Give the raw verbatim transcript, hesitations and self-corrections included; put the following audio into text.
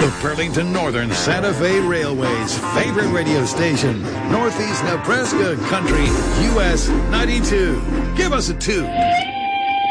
The Burlington Northern Santa Fe Railway's favorite radio station, Northeast Nebraska Country, U S ninety-two. Give us a two.